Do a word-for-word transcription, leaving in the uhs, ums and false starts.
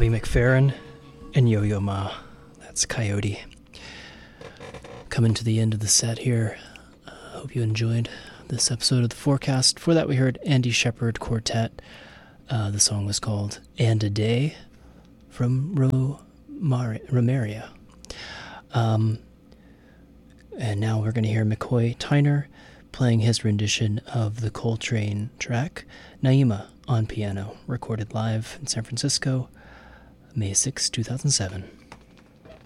Bobby McFerrin and Yo-Yo Ma. That's Coyote. Coming to the end of the set here. I uh, hope you enjoyed this episode of The Forecast. For that we heard Andy Shepherd Quartet. Uh, the song was called And a Day from Ro Mar- Romeria. Um, and now we're going to hear McCoy Tyner playing his rendition of the Coltrane track, Naima, on piano, recorded live in San Francisco, May sixth, two thousand seven.